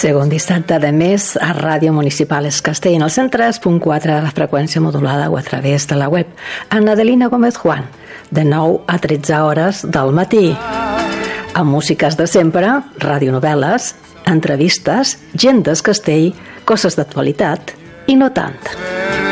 Segon dissabte de mes a Ràdio Municipal Es Castell, en el 103.4 de la freqüència modulada o a través de la web. Amb Adelina Gómez Juan, de 9 a 13 hores del matí. Amb músiques de sempre, radionovel·les, entrevistes, gent d'Es Castell, coses d'actualitat i no tant.